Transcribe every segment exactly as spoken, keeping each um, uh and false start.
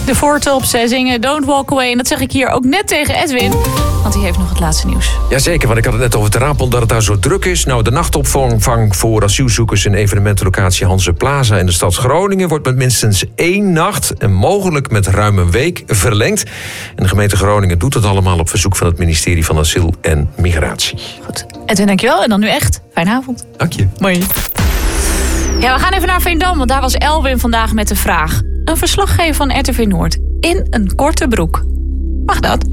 De Four Tops zingen Don't Walk Away. En dat zeg ik hier ook net tegen Edwin. Want hij heeft nog het laatste nieuws. Jazeker, want ik had het net over het Terrapel, dat het daar zo druk is. Nou, de nachtopvang voor asielzoekers in evenementenlocatie Hanse Plaza in de stad Groningen wordt met minstens één nacht en mogelijk met ruim een week verlengd. En de gemeente Groningen doet het allemaal op verzoek van het ministerie van Asiel en Migratie. Goed, Edwin, dankjewel. En dan nu echt, fijne avond. Dank je. Mooi. Ja, we gaan even naar Veendam, want daar was Elwin vandaag met de vraag. Een verslaggever van R T V Noord in een korte broek. Mag dat?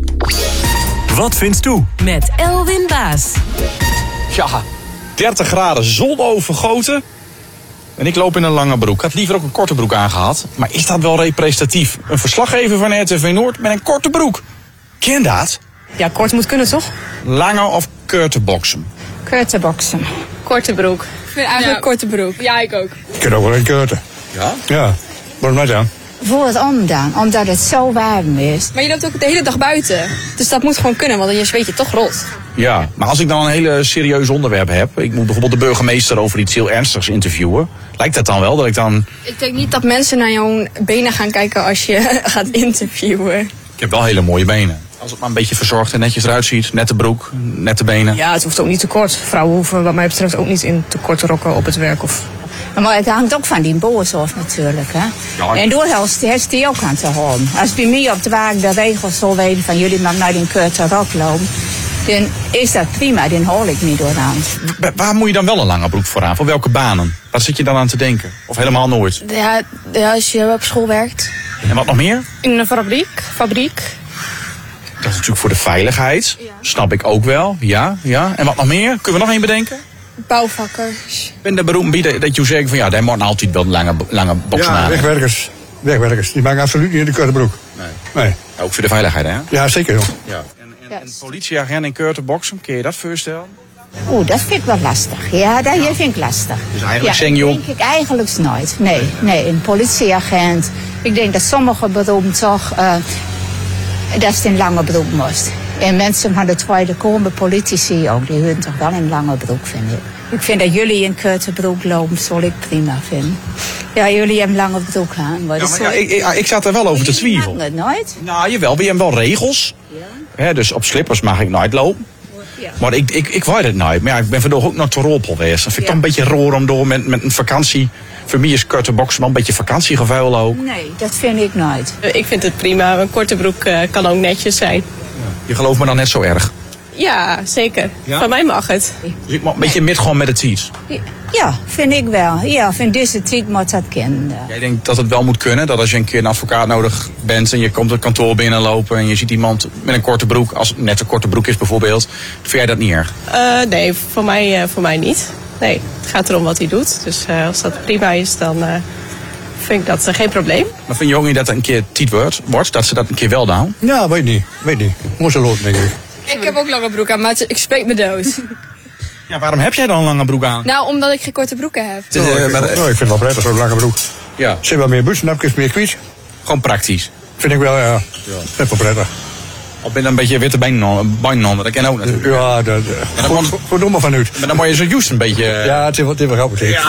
Wat vindt toe? Met Elwin Baas. Ja, dertig graden zon overgoten. En ik loop in een lange broek. Ik had liever ook een korte broek aangehad. Maar is dat wel representatief? Een verslaggever van R T V Noord met een korte broek. Ken dat? Ja, kort moet kunnen, toch? Lange of korte boksen? Korte boksen. Korte broek. Ik vind eigenlijk ja. korte broek. Ja, ik ook. Ik kan ook wel een korte. Ja? Ja, waarom niet dan? Voor het om dan, omdat het zo warm is. Maar je loopt ook de hele dag buiten. Dus dat moet gewoon kunnen, want dan zweet je toch rot. Ja, maar als ik dan een hele serieus onderwerp heb... ik moet bijvoorbeeld de burgemeester over iets heel ernstigs interviewen... lijkt dat dan wel dat ik dan... Ik denk niet dat mensen naar jouw benen gaan kijken als je gaat interviewen. Ik heb wel hele mooie benen. Als het maar een beetje verzorgd en netjes eruit ziet. Nette broek, nette benen. Ja, het hoeft ook niet te kort. Vrouwen hoeven wat mij betreft ook niet in te korte rokken op het werk of... Maar het hangt ook van die boos af natuurlijk. Hè? Ja, en door heeft die ook aan te houden. Als bij mij op de wagen de regels zo weten van jullie mag naar die korte rok lopen, dan is dat prima, dan hol ik niet door aan. Waar, waar moet je dan wel een lange broek voor aan? Voor welke banen? Waar zit je dan aan te denken? Of helemaal nooit? Ja, ja als je op school werkt. En wat nog meer? In een fabriek. fabriek. Dat is natuurlijk voor de veiligheid. Ja. Snap ik ook wel. Ja, ja. En wat nog meer? Kunnen we nog één bedenken? Bouwvakkers. Ik ben de beroep bieden dat je zegt van ja, daar moet altijd wel lange, lange boksen aan. Ja, wegwerkers. Wegwerkers. Die maken absoluut niet in de korte broek. Nee. Nee. Ja, ook voor de veiligheid, hè? Ja, zeker. Joh. Ja. En, en, en politieagent in korte boksen, kun je dat voorstellen? Oeh, dat vind ik wel lastig. Ja, dat ja. vind ik lastig. Dus eigenlijk ja, zeng je op... denk ik eigenlijk nooit. Nee, nee, een politieagent. Ik denk dat sommige beroepen toch... Uh, dat het in lange broek moest. En mensen van de Tweede Kamer, politici ook, die hun toch wel in lange broek, vind ik. Ik vind dat jullie in korte broek lopen, zal ik prima vinden. Ja, jullie hebben lange broek aan. Maar ja, maar ja, ik, ik, ik zat er wel over te twijfelen. Het nooit? Nou, jawel, we hebben wel regels. Ja. He, dus op slippers mag ik nooit lopen. Ja. Maar ik, ik, ik weet het nooit. Maar ja, ik ben vandaag ook naar Toropel geweest. Dat vind ik ja. toch een beetje roer om door met, met een vakantie. Voor mij is korte boksen maar een beetje vakantiegevuil ook. Nee, dat vind ik nooit. Ik vind het prima. Een korte broek uh, kan ook netjes zijn. Ja. Je gelooft me dan net zo erg? Ja, zeker. Ja? Van mij mag het. Dus ik mag een beetje met gewoon met het iets? Ja, vind ik wel. Ja, vind deze tijd moet dat kennen. Jij denkt dat het wel moet kunnen? Dat als je een keer een advocaat nodig bent en je komt het kantoor binnenlopen en je ziet iemand met een korte broek, als het net een korte broek is bijvoorbeeld, vind jij dat niet erg? Uh, nee, voor mij, uh, voor mij niet. Nee, het gaat erom wat hij doet. Dus uh, als dat prima is, dan uh, vind ik dat uh, geen probleem. Maar vind je ook niet dat het een keer tijd wordt, wordt, dat ze dat een keer wel doen? Ja, weet niet. Weet niet. Moet ze lopen, denk ik. Ik heb ook lange broek aan, maar ik spreek me dood. Ja, waarom heb jij dan een lange broek aan? Nou, omdat ik geen korte broeken heb. Oh, ik, vind, oh, ik vind het wel prettig, zo'n lange broek. Ja. Zit wel meer bussennapjes, meer kwiet. Gewoon praktisch. Vind ik wel, ja. Ja. Dat is wel prettig. Of ben je een beetje witte benen, dat ken ook natuurlijk. Ja, dat... Ja, goed, goed, goed doen maar van uit. Maar dan moet je zo juist een beetje... Ja, het is wel, wel grappig. Ja.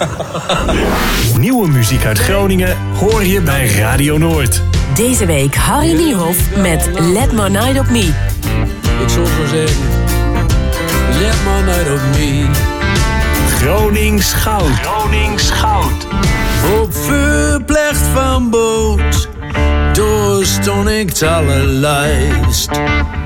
Nieuwe muziek uit Groningen hoor je bij Radio Noord. Deze week Harry Niehoff met Let My Night Op Me. Ik zou zo zeggen, let my night op me. Gronings goud. Gronings goud. Op verplecht van boot, door stond ik het allerlijst.